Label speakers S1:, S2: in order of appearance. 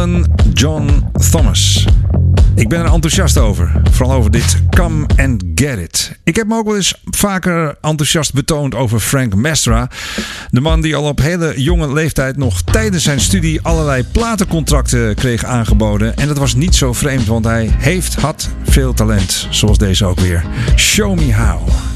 S1: Alan John Thomas. Ik ben er enthousiast over. Vooral over dit Come and Get It. Ik heb me ook wel eens vaker enthousiast betoond over Frank Mestra. De man die al op hele jonge leeftijd nog tijdens zijn studie allerlei platencontracten kreeg aangeboden. En dat was niet zo vreemd, want hij had veel talent. Zoals deze ook weer. Show Me How.